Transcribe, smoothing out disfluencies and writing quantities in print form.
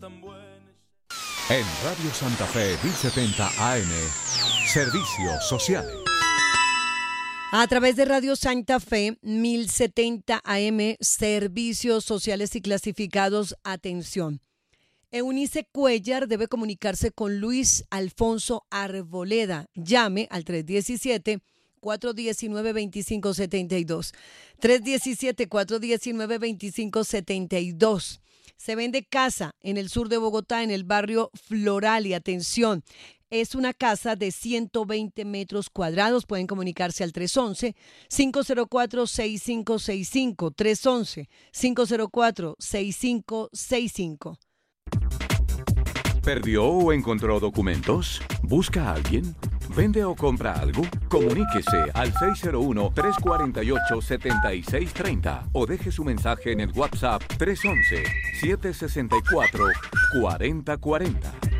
En Radio Santa Fe 1070 AM, Servicios Sociales. A través de Radio Santa Fe 1070 AM, Servicios Sociales y Clasificados, atención. Eunice Cuellar debe comunicarse con Luis Alfonso Arboleda. Llame al 317-419-2572. 317-419-2572. Se vende casa en el sur de Bogotá, en el barrio Floral. Y atención, es una casa de 120 metros cuadrados. Pueden comunicarse al 311-504-6565. 311-504-6565. ¿Perdió o encontró documentos? ¿Busca a alguien? ¿Vende o compra algo? Comuníquese al 601-348-7630 o deje su mensaje en el WhatsApp 311-764-4040.